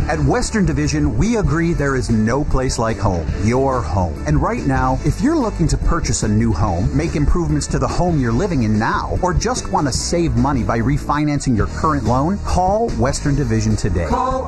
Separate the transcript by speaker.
Speaker 1: At Western Division, we agree there is no place like home, your home. And right now, if you're looking to purchase a new home, make improvements to the home you're living in now, or just want to save money by refinancing your current loan, call Western Division today.
Speaker 2: Call